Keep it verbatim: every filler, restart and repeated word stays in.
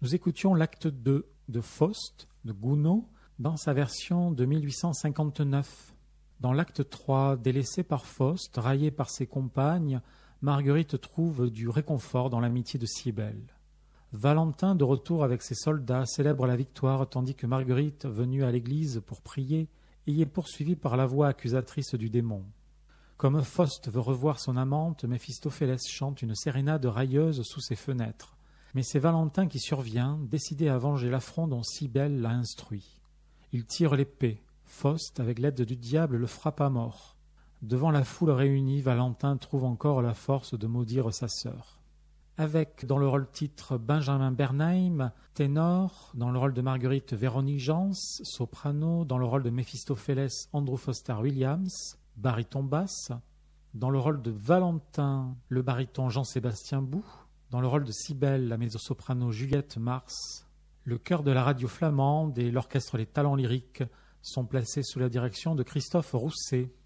Nous écoutions l'acte deux de Faust de Gounod dans sa version de mille huit cent cinquante-neuf. Dans l'acte trois, délaissée par Faust, raillée par ses compagnes, Marguerite trouve du réconfort dans l'amitié de Cybèle. Valentin, de retour avec ses soldats, célèbre la victoire, tandis que Marguerite, venue à l'église pour prier, y est poursuivie par la voix accusatrice du démon. Comme Faust veut revoir son amante, Méphistophélès chante une sérénade railleuse sous ses fenêtres. Mais c'est Valentin qui survient, décidé à venger l'affront dont Cybèle l'a instruit. Il tire l'épée. Faust, avec l'aide du diable, le frappe à mort. Devant la foule réunie, Valentin trouve encore la force de maudire sa sœur. Avec, dans le rôle-titre, Benjamin Bernheim, ténor, dans le rôle de Marguerite, Véronique Jans, soprano, dans le rôle de Méphistophélès, Andrew Foster Williams, baryton basse, dans le rôle de Valentin, le baryton Jean-Sébastien Bou, dans le rôle de Cybèle, la mezzo-soprano Juliette Mars. Le chœur de la radio flamande et l'orchestre Les Talents Lyriques sont placés sous la direction de Christophe Rousset.